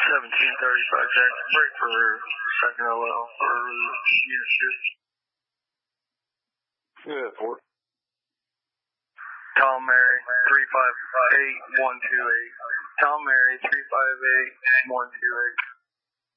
1735 Jackson, break for second LL for unit shift. Yeah, 4. Tom Mary, 358128. Tom Mary, 358128.